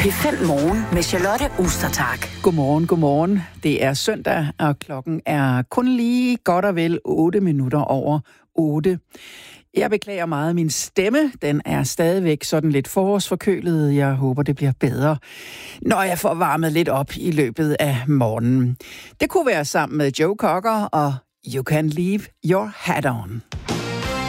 P5 Morgen med Charlotte Ostertag. Godmorgen. Det er søndag, og klokken er kun lige godt og vel 8 minutter over 8. Jeg beklager meget, min stemme, den er stadigvæk sådan lidt forårsforkølet. Jeg håber, det bliver bedre, når jeg får varmet lidt op i løbet af morgenen. Det kunne være sammen med Joe Cocker og You Can Leave Your Hat On.